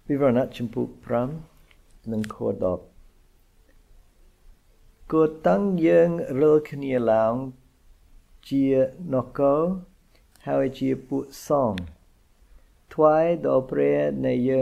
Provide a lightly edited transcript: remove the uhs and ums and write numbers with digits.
វិវរណៈចំពោះ5និងខ10គួរតាំងយើងរើគ្នាឡើងជានគរហើយជាពួកសង្ឃថ្វាយដល់ព្រះនៃយើង